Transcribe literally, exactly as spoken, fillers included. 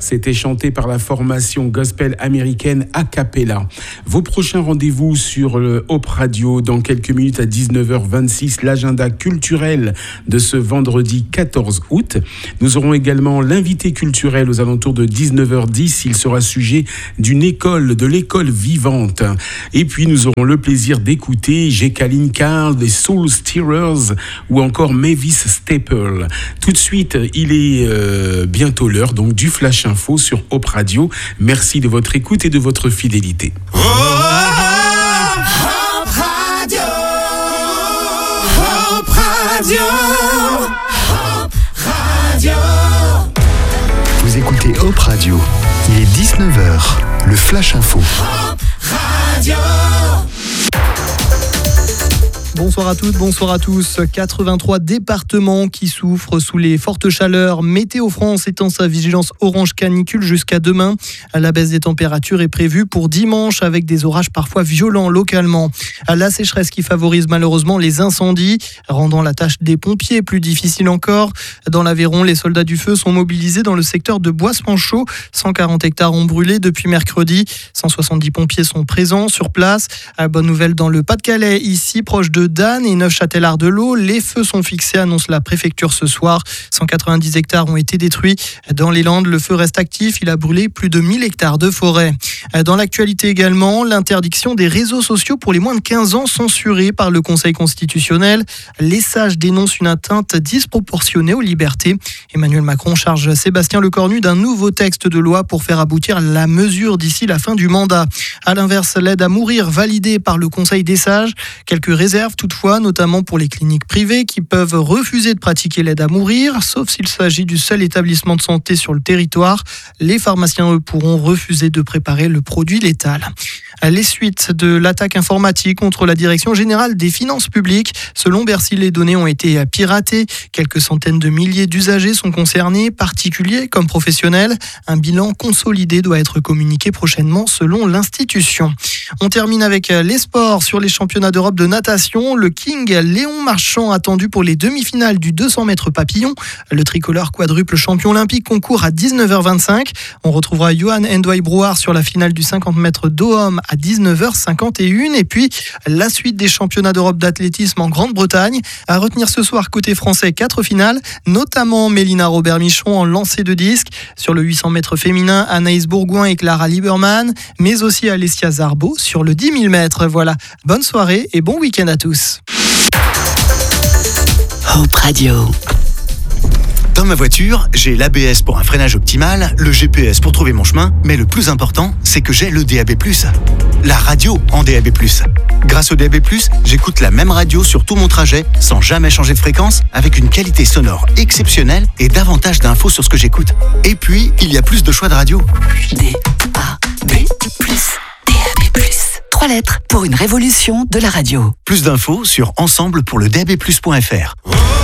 C'était chanté par la formation gospel américaine A Cappella. Vos prochains rendez-vous sur le Hope Radio dans quelques minutes à dix-neuf heures vingt-six, l'agenda culturel de ce vendredi quatorze août. Nous aurons également l'invité culturel aux alentours de dix-neuf heures dix. Il sera sujet d'une école, de l'école vivante. Et puis nous aurons le plaisir d'écouter Jekaline Carl, des Soul Stirrers ou encore Mavis Staple. Tout de suite, il est euh, bientôt l'heure donc du Flash Info sur Hope Radio. Merci de votre écoute et de votre fidélité. Oh, Hope Radio, Hope Radio, Hope Radio. Vous écoutez Hope Radio. Il est dix-neuf heures. Le Flash Info. Hope Radio. Bonsoir à toutes, bonsoir à tous. quatre-vingt-trois départements qui souffrent sous les fortes chaleurs. Météo France étend sa vigilance orange canicule jusqu'à demain. La baisse des températures est prévue pour dimanche avec des orages parfois violents localement. La sécheresse qui favorise malheureusement les incendies, rendant la tâche des pompiers plus difficile encore. Dans l'Aveyron, les soldats du feu sont mobilisés dans le secteur de Boisse-Manchot. cent quarante hectares ont brûlé depuis mercredi. cent soixante-dix pompiers sont présents sur place. Bonne nouvelle dans le Pas-de-Calais, ici proche de Dan et Neufchâtel-Ardelot. Les feux sont fixés, annonce la préfecture ce soir. cent quatre-vingt-dix hectares ont été détruits. Dans les Landes, le feu reste actif. Il a brûlé plus de mille hectares de forêt. Dans l'actualité également, l'interdiction des réseaux sociaux pour les moins de quinze ans censurée par le Conseil constitutionnel. Les sages dénoncent une atteinte disproportionnée aux libertés. Emmanuel Macron charge Sébastien Lecornu d'un nouveau texte de loi pour faire aboutir la mesure d'ici la fin du mandat. À l'inverse, l'aide à mourir validée par le Conseil des sages. Quelques réserves toutefois, notamment pour les cliniques privées qui peuvent refuser de pratiquer l'aide à mourir, sauf s'il s'agit du seul établissement de santé sur le territoire. Les pharmaciens, eux, pourront refuser de préparer le produit létal. Les suites de l'attaque informatique contre la Direction générale des finances publiques. Selon Bercy, les données ont été piratées. Quelques centaines de milliers d'usagers sont concernés, particuliers comme professionnels. Un bilan consolidé doit être communiqué prochainement selon l'institution. On termine avec les sports sur les championnats d'Europe de natation. Le King Léon Marchand attendu pour les demi-finales du deux cents mètres papillon. Le tricolore quadruple champion olympique concourt à dix-neuf heures vingt-cinq. On retrouvera Johan Endway Brouard sur la finale du cinquante mètres d'homme à dix-neuf heures cinquante et une. Et puis la suite des championnats d'Europe d'athlétisme en Grande-Bretagne. À retenir ce soir côté français, quatre finales, notamment Mélina Robert-Michon en lancer de disque. Sur le huit cents mètres féminin, Anaïs Bourgoin et Clara Lieberman, mais aussi Alessia Zarbo sur le dix mille mètres. Voilà, bonne soirée et bon week-end à tous. Hope Radio. Dans ma voiture, j'ai l'A B S pour un freinage optimal, le G P S pour trouver mon chemin, mais le plus important, c'est que j'ai le D A B plus. La radio en D A B plus. Grâce au D A B plus, j'écoute la même radio sur tout mon trajet, sans jamais changer de fréquence, avec une qualité sonore exceptionnelle et davantage d'infos sur ce que j'écoute. Et puis, il y a plus de choix de radio. D A B plus. D A B plus. Trois lettres pour une révolution de la radio. Plus d'infos sur ensemble pour le D A B plus point F R.